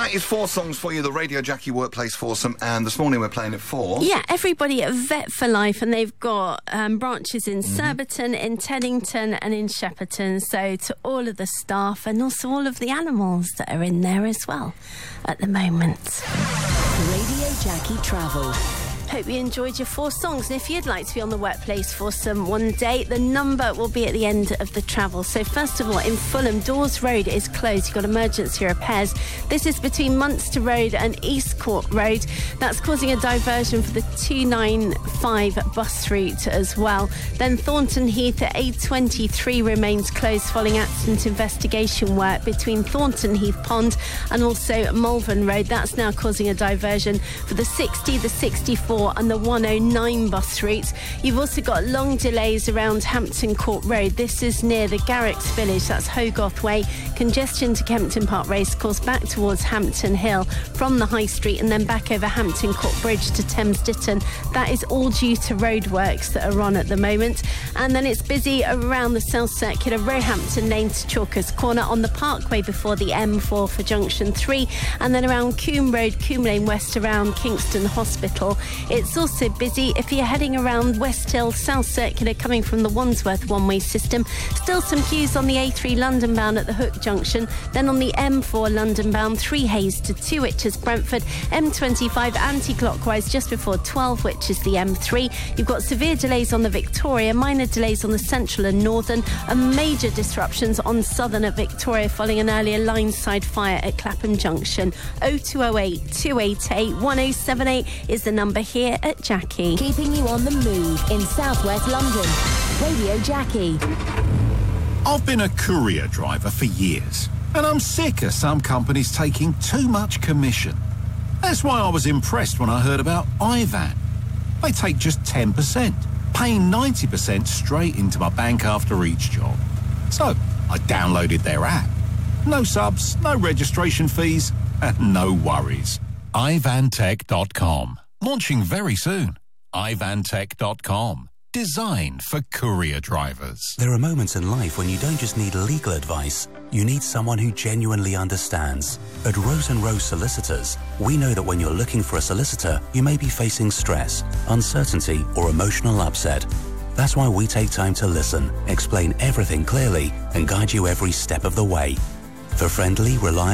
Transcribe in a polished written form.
That is 4 songs for you, the Radio Jackie Workplace Foursome, and this morning we're playing it for... Yeah, everybody at Vet for Life, and they've got branches in Surbiton, in Teddington and in Shepperton, so to all of the staff and also all of the animals that are in there as well at the moment. Radio Jackie Travel. Hope you enjoyed your 4 songs, and if you'd like to be on the Workplace Foursome one day, the number will be at the end of the travel. So first of all, in Fulham, Dawes Road is closed. You've got emergency repairs. This is between Munster Road and East Court Road. That's causing a diversion for the 295 bus route as well. Then Thornton Heath at A23 remains closed following accident investigation work between Thornton Heath Pond and also Malvern Road. That's now causing a diversion for the 60, the 64 and the 109 bus routes. You've also got long delays around Hampton Court Road. This is near the Garricks Village, that's Hogarth Way. Congestion to Kempton Park Racecourse back towards Hampton Hill from the High Street and then back over Hampton Court Bridge to Thames Ditton. That is all due to roadworks that are on at the moment. And then it's busy around the South Circular, Roehampton Lane to Chalkers Corner, on the Parkway before the M4 for Junction 3, and then around Coombe Road, Coombe Lane West around Kingston Hospital. It's also busy if you're heading around West Hill, South Circular, coming from the Wandsworth one-way system. Still some queues on the A3 London bound at the Hook Junction. Then on the M4 London bound, 3 Hayes to 2 Witches Brentford. M25 anti-clockwise just before 12, which is the M3. You've got severe delays on the Victoria, minor delays on the Central and Northern, and major disruptions on Southern at Victoria following an earlier line-side fire at Clapham Junction. 0208 288 1078 is the number here at Jackie. Keeping you on the move in southwest London. Radio Jackie. I've been a courier driver for years, and I'm sick of some companies taking too much commission. That's why I was impressed when I heard about Ivan. They take just 10%, paying 90% straight into my bank after each job. So I downloaded their app. No subs, no registration fees, and no worries. Ivantech.com. Launching very soon. Ivantech.com. Designed for courier drivers. There are moments in life when you don't just need legal advice, you need someone who genuinely understands. At Rose & Rose Solicitors, we know that when you're looking for a solicitor, you may be facing stress, uncertainty, or emotional upset. That's why we take time to listen, explain everything clearly, and guide you every step of the way. For friendly, reliable